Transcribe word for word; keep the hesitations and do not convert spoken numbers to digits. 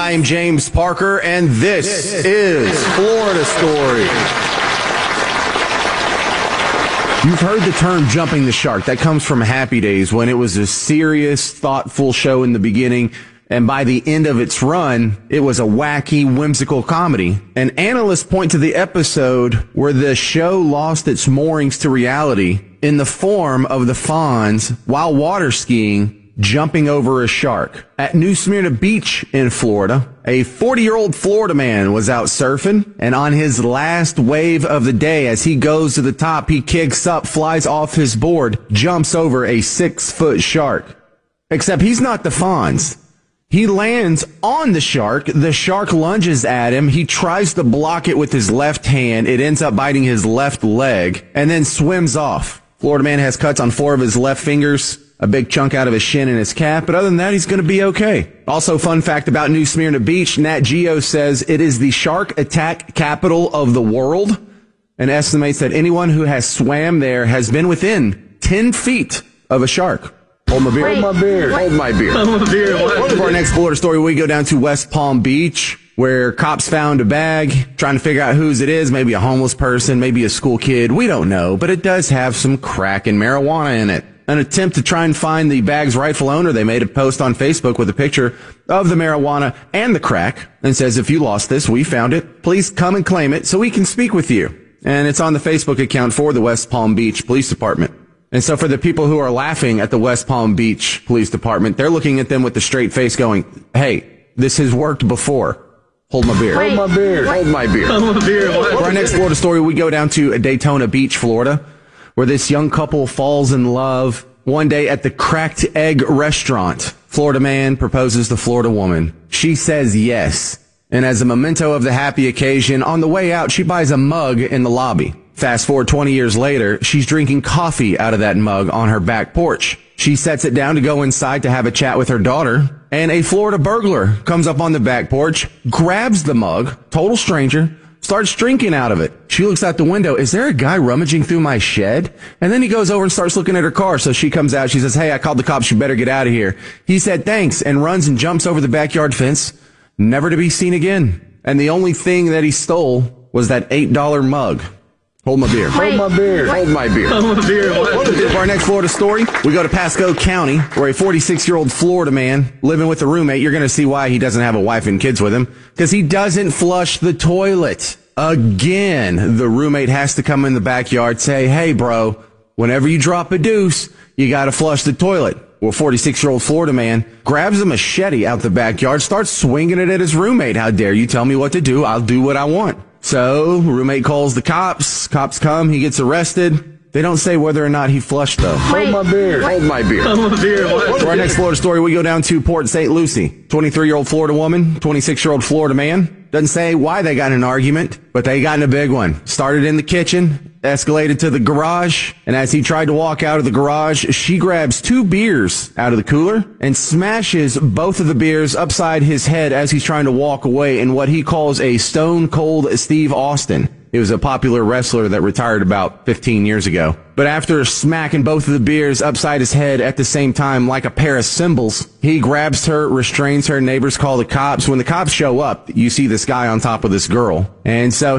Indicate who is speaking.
Speaker 1: I'm James Parker, and this, this is Florida Story. You've heard the term jumping the shark. That comes from Happy Days, when it was a serious, thoughtful show in the beginning, and by the end of its run, it was a wacky, whimsical comedy. And analysts point to the episode where the show lost its moorings to reality in the form of the Fonz, while water skiing, jumping over a shark. At New Smyrna Beach in Florida, a forty-year-old Florida man was out surfing, and on his last wave of the day, as he goes to the top, he kicks up, flies off his board, jumps over a six-foot shark. Except he's not the Fonz. He lands on the shark. The shark lunges at him. He tries to block it with his left hand. It ends up biting his left leg and then swims off. Florida man has cuts on four of his left fingers, a big chunk out of his shin and his calf, but other than that, he's going to be okay. Also, fun fact about New Smyrna Beach, Nat Geo says it is the shark attack capital of the world and estimates that anyone who has swam there has been within ten feet of a shark. Hold my beer. Hold my beer. Hold my beer. Hold my beer. For our next Florida story, we go down to West Palm Beach, where cops found a bag, trying to figure out whose it is. Maybe a homeless person, maybe a school kid. We don't know, but it does have some crack and marijuana in it. An attempt to try and find the bag's rightful owner, they made a post on Facebook with a picture of the marijuana and the crack and says, if you lost this, we found it. Please come and claim it so we can speak with you. And it's on the Facebook account for the West Palm Beach Police Department. And so for the people who are laughing at the West Palm Beach Police Department, they're looking at them with a straight face going, hey, this has worked before. Hold my beer. Wait. Hold my beer. Hold my beer. Hold my beer. For our next Florida story, we go down to Daytona Beach, Florida, where this young couple falls in love one day at the Cracked Egg restaurant. Florida man proposes to Florida woman. She says yes. And as a memento of the happy occasion, on the way out, she buys a mug in the lobby. Fast forward twenty years later, she's drinking coffee out of that mug on her back porch. She sets it down to go inside to have a chat with her daughter, and a Florida burglar comes up on the back porch, grabs the mug, total stranger, starts drinking out of it. She looks out the window. Is there a guy rummaging through my shed? And then he goes over and starts looking at her car. So she comes out. She says, hey, I called the cops. You better get out of here. He said, thanks, and runs and jumps over the backyard fence, never to be seen again. And the only thing that he stole was that eight dollar mug. Hold my beer. Wait. Hold my beer. Hold my beer. Hold my beer. For our next Florida story, we go to Pasco County, where a forty-six-year-old Florida man living with a roommate, you're going to see why he doesn't have a wife and kids with him, because he doesn't flush the toilet. Again, the roommate has to come in the backyard, say, hey, bro, whenever you drop a deuce, you got to flush the toilet. Well, forty-six-year-old Florida man grabs a machete out the backyard, starts swinging it at his roommate. How dare you tell me what to do? I'll do what I want. So, roommate calls the cops. Cops come. He gets arrested. They don't say whether or not he flushed, though. Wait. Hold my beer. Hold my beer. Hold my beer. For our next Florida story, we go down to Port Saint Lucie. twenty-three-year-old Florida woman, twenty-six-year-old Florida man. Doesn't say why they got in an argument, but they got in a big one. Started in the kitchen, escalated to the garage, and as he tried to walk out of the garage, she grabs two beers out of the cooler and smashes both of the beers upside his head as he's trying to walk away in what he calls a Stone Cold Steve Austin. He was a popular wrestler that retired about fifteen years ago. But after smacking both of the beers upside his head at the same time like a pair of cymbals, he grabs her, restrains her. Neighbors call the cops. When the cops show up, you see this guy on top of this girl. And so